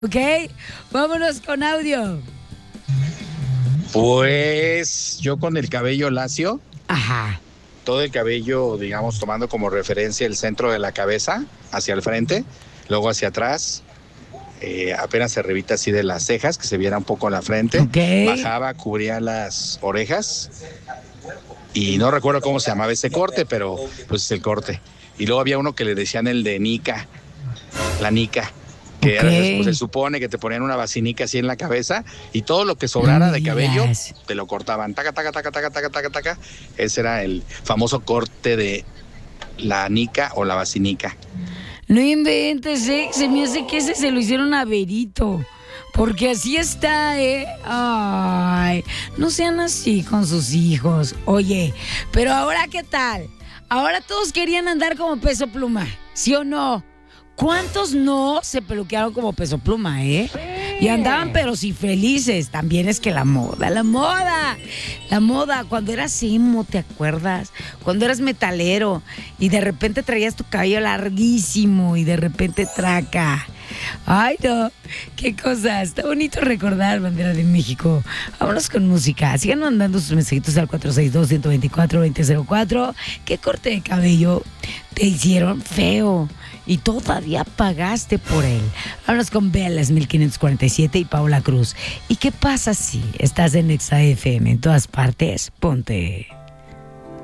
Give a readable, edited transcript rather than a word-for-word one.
Ok, vámonos con audio. Pues yo con el cabello lacio, Ajá. todo el cabello, digamos, tomando como referencia el centro de la cabeza hacia el frente, luego hacia atrás, apenas arribita así de las cejas, que se viera un poco la frente, Ok. bajaba, cubría las orejas y no recuerdo cómo se llamaba ese corte, pero pues es el corte. Y luego había uno que le decían el de Nica, la Nica, que Ok. a veces pues, se supone que te ponían una basinica así en la cabeza y todo lo que No sobrara me de cabello digas. te lo cortaban, taca, taca, taca, taca, taca, taca, taca. Ese era el famoso corte de la Nica o la basinica. No inventes, se me hace que ese se lo hicieron a Berito. Porque así está, ¿eh? Ay, no sean así con sus hijos. Oye, pero ahora, ¿qué tal? Ahora todos querían andar como Peso Pluma, ¿sí o no? ¿Cuántos no se peluquearon como Peso Pluma, eh? Y andaban pero sí felices. También es que la moda, cuando eras emo, ¿te acuerdas? Cuando eras metalero y de repente traías tu cabello larguísimo y de repente traca. Ay, no, qué cosa, está bonito recordar bandera de México. Vámonos con música, sigan mandando sus mensajitos al 462-124-2004. ¿Qué corte de cabello te hicieron feo y todavía pagaste por él? Vámonos con Velas 1547 y Paula Cruz. ¿Y qué pasa si estás en Exa FM en todas partes? Ponte.